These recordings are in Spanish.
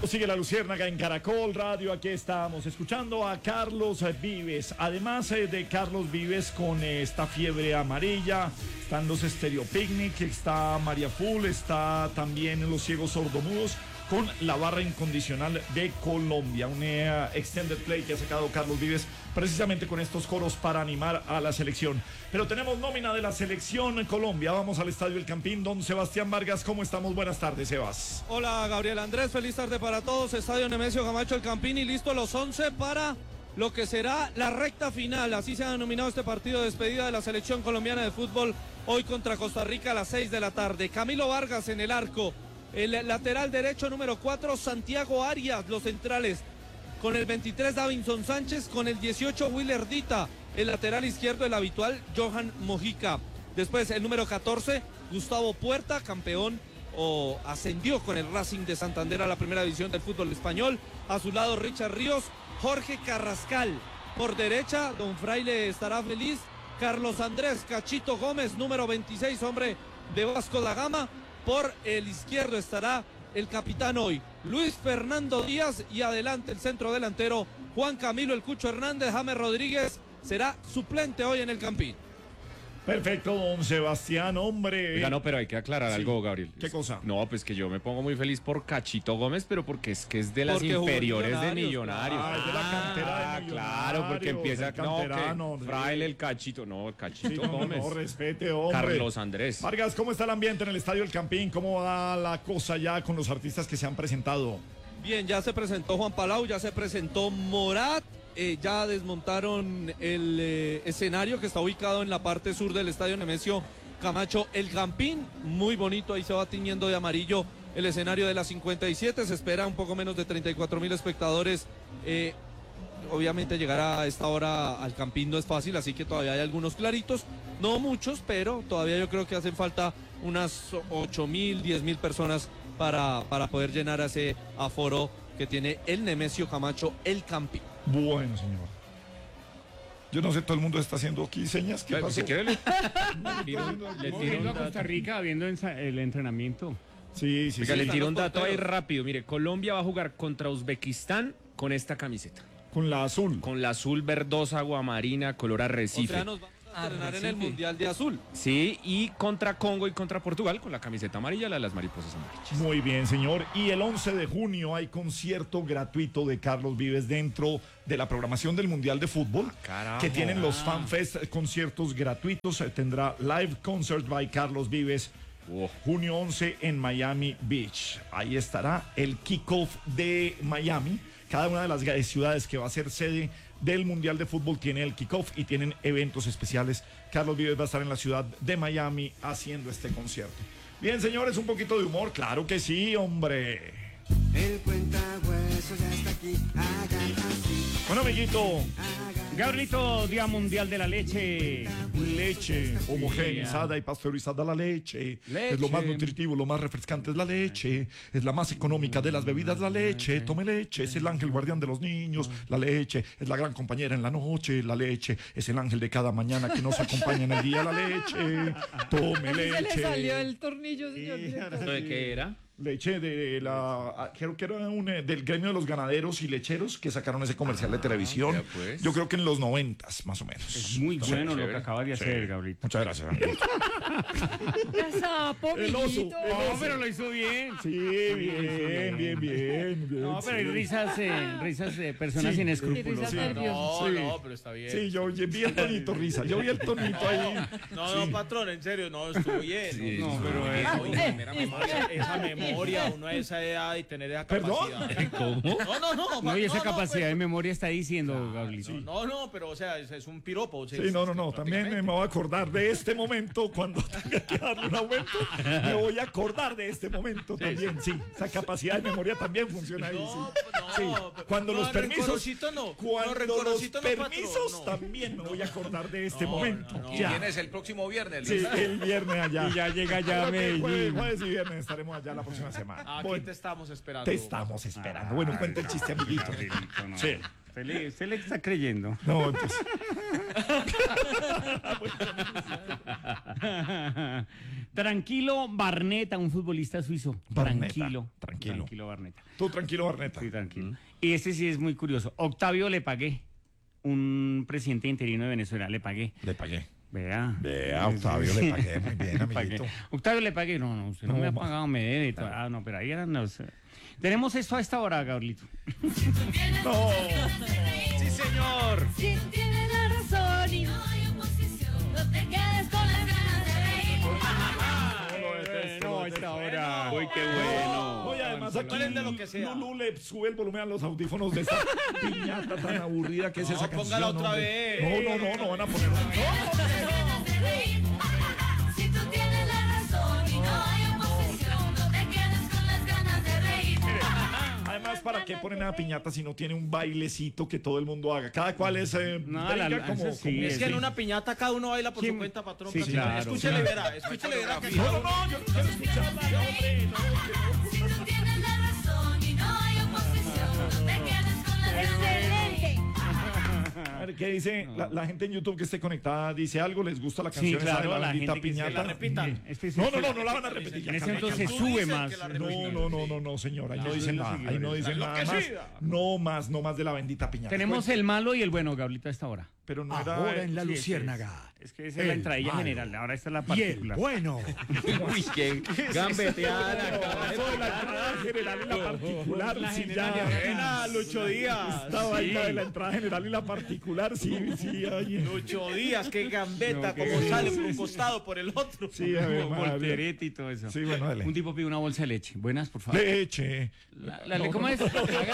Sigue la Luciérnaga en Caracol Radio. Aquí estamos escuchando a Carlos Vives. Además de Carlos Vives, con esta fiebre amarilla, están los Stereo Picnic, está María Full, está también los Ciegos Sordomudos, con la barra incondicional de Colombia. Un extended play que ha sacado Carlos Vives precisamente con estos coros para animar a la selección. Pero tenemos nómina de la selección Colombia. Vamos al Estadio El Campín. Don Sebastián Vargas, ¿cómo estamos? Buenas tardes, Sebas. Hola, Gabriel Andrés, feliz tarde para todos. Estadio Nemesio Camacho El Campín y listo los 11 para lo que será la recta final. Así se ha denominado este partido de despedida de la selección colombiana de fútbol hoy contra Costa Rica a las 6 de la tarde. Camilo Vargas en el arco. El lateral derecho número 4, Santiago Arias, los centrales. Con el 23, Davinson Sánchez. Con el 18, Willer Dita. El lateral izquierdo, el habitual, Johan Mojica. Después, el número 14, Gustavo Puerta, campeón o ascendió con el Racing de Santander a la primera división del fútbol español. A su lado, Richard Ríos. Jorge Carrascal. Por derecha, Don Fraile estará feliz. Carlos Andrés Cachito Gómez, número 26, hombre de Vasco da Gama. Por el izquierdo estará el capitán hoy, Luis Fernando Díaz, y adelante el centro delantero, Juan Camilo El Cucho Hernández. James Rodríguez será suplente hoy en el Campín. Perfecto, don Sebastián, hombre. Oiga, no, pero hay que aclarar algo, Gabriel. ¿Qué cosa? No, pues que yo me pongo muy feliz por Cachito Gómez, pero porque es de las inferiores de Millonarios. Es de la cantera de Millonarios. Claro, porque empieza canterano. Fraile el Cachito. No, Cachito Gómez. No, respete, hombre. Carlos Andrés. Vargas, ¿cómo está el ambiente en el Estadio El Campín? ¿Cómo va la cosa ya con los artistas que se han presentado? Bien, ya se presentó Juan Palau, ya se presentó Morat. Ya desmontaron el escenario que está ubicado en la parte sur del Estadio Nemesio Camacho El Campín. Muy bonito, ahí se va tiñendo de amarillo el escenario de la 57. Se espera un poco menos de 34.000 espectadores. Obviamente llegar a esta hora al Campín no es fácil, así que todavía hay algunos claritos. No muchos, pero todavía yo creo que hacen falta unas 8.000, 10.000 personas para poder llenar ese aforo que tiene el Nemesio Camacho El Campín. Bueno, señor. Yo no sé, todo el mundo está haciendo aquí señas. ¿Qué pasó? Si quiere, le tiro a Costa Rica viendo el entrenamiento. Sí. Oiga, le tiro un dato ahí rápido. Mire, Colombia va a jugar contra Uzbekistán con esta camiseta. Con la azul. Con la azul verdosa, aguamarina, color arrecife. O sea, nos vamos a entrenar en el Mundial de Azul. Sí, y contra Congo y contra Portugal con la camiseta amarilla, la de las mariposas amarillas. Muy bien, señor. Y el 11 de junio hay concierto gratuito de Carlos Vives dentro de la programación del Mundial de Fútbol. Que tienen los FanFest, conciertos gratuitos. Tendrá Live Concert by Carlos Vives. Junio 11 en Miami Beach. Ahí estará el kickoff de Miami. Cada una de las ciudades que va a ser sede del Mundial de Fútbol tiene el kickoff y tienen eventos especiales. Carlos Vives va a estar en la ciudad de Miami haciendo este concierto. Bien, señores, un poquito de humor. Claro que sí, hombre. El cuentahueso ya está aquí. Hagan así. Bueno, amiguito. Gabrielito, Día Mundial de la Leche. Leche homogeneizada y pasteurizada, la leche. Es lo más nutritivo, lo más refrescante es la leche. Es la más económica de las bebidas, la leche. Tome leche, es el ángel guardián de los niños. La leche es la gran compañera en la noche. La leche es el ángel de cada mañana que nos acompaña en el día. La leche, tome leche. Se le salió el tornillo, señor director. ¿Esto de qué era? Leche de la... Creo que era del gremio de los ganaderos y lecheros que sacaron ese comercial de televisión. Pues. Yo creo que en los 90s, más o menos. Es muy bueno lo que acabas de hacer, Gabrielito. Muchas gracias. Sapo, El oso, mijito. No, pero lo hizo bien. Sí, bien. No, pero hay risas de personas Sí, sin Y escrúpulos. risas Sí. nerviosas. Sí. Pero está bien. Sí, yo vi el tonito risa. Yo vi el tonito ahí. No, patrón, en serio, no, estuvo bien. Sí, no, pero oye, esa memoria, uno a esa edad y tener esa capacidad. ¿Cómo? No, y esa capacidad de memoria está diciendo, Gabrielito. No, pero o sea, es un piropo. Sí, no. También me voy a acordar de este momento cuando tenga que darle un aumento. Me voy a acordar de este momento también. Sí, esa capacidad de memoria también funciona ahí. Sí. Cuando los permisos. Cuando los permisos también me voy a acordar de este momento. Ya. Vienes el próximo viernes. Sí, el viernes allá. Y ya llega ya a Medellín. Jueves y viernes estaremos allá la próxima semana. Aquí Bueno, te estamos esperando. te estamos esperando. Bueno, cuenta el chiste, amiguito. Gabrielito, no. Sí. Usted le está creyendo. No, entonces. Tranquilo Barneta, un futbolista suizo. Barneta, Tranquilo Barneta. Tú tranquilo, Barneta. Sí, tranquilo. Y este sí es muy curioso. Octavio Le Pagué, un presidente interino de Venezuela, Le Pagué. Le pagué. Vea, Octavio, le pagué muy bien, amiguito. Octavio Le Pagué, no, usted no me ha ma- pagado, me debe. Ah, no, pero ahí eran los... Tenemos esto a esta hora, Gabrielito. No. Sí, señor. Si tienes la razón y no hay oposición, no te quedes con las ganas de reír. No, a esta hora. Uy, qué bueno. Oye, además aquí Prende lo que sea. Lulú le sube el volumen a los audífonos de esta piñata tan aburrida que es No, esa canción. póngala otra hombre. vez. No van a poner. Ganas de reír. Si tú tienes la razón y no hay oposición, no te quedes con las ganas de reír. Además, ¿para qué ponen a piñata si no tiene un bailecito que todo el mundo haga? Cada cual es No, brinca como, eso sí, como- Es que en una piñata cada uno baila por Sí, su cuenta, patrón. sí, patrón. claro, Escúchele, claro. escúchele, verá que No, yo no quiero escucharla, hombre. Si tú tienes la razón y no hay oposición, no te quedes con las ganas de reír. A ver, ¿qué dice la gente en YouTube que esté conectada? ¿Dice algo? ¿Les gusta la canción esa de la la bendita gente que se piñata? la repitan. No la van a repetir. En ese Carmen. entonces Tú sube dices más. que la No, señor, ahí no dicen nada. Ahí no dicen nada más. enloquecida. No más de la bendita piñata. Tenemos el malo y el bueno, Gabrielito, a esta hora. Pero no era. Ahora en la Sí, Luciérnaga. Es que esa es la El entradilla malo. general, ahora esta es la Y el particular. bueno. Uy, qué gambeteada. Eso de la entrada general y la particular. La sí, general, ya. Buena, Lucho Díaz. Estaba ahí la de la entrada general y la particular. Sí, oye. Lucho Díaz, qué gambeta, No, como qué- sale por un costado, por el otro. Sí, a ver, madre. Voltereta y todo eso. Sí, bueno, dale. Un tipo pide una bolsa de leche. Buenas, por favor. Leche. ¿Cómo es?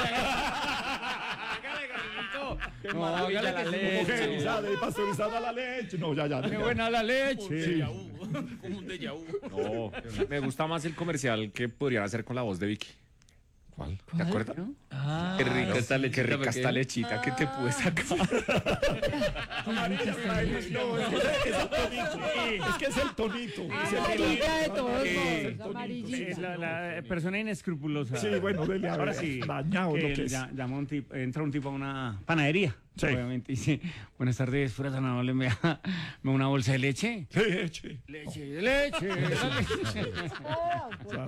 No, hágale que sí. Homogeneizada y pasteurizada la leche. No, ya. Qué buena la leche. Como un déjà vu. No, me gusta más el comercial que podrían hacer con la voz de Vicky. ¿Cuál? ¿Te acuerdas? Qué rica esta lechita. Qué rica esta lechita que te pude sacar. Amarilla, no, es el tonito. Es que es el tonito. Es el Amarilla de tonito. todos Es modos, amarillita. Es la persona inescrupulosa. Sí, bueno, dele a ver. Ahora sí. Dañado que lo que es. llama entra un tipo a una panadería. Sí. Obviamente dice, buenas tardes, fuera tan amable, me da una bolsa de leche. Leche. Leche.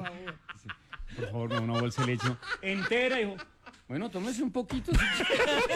Por favor, me da una bolsa de leche. Entera, hijo. Bueno, tómese un poquito.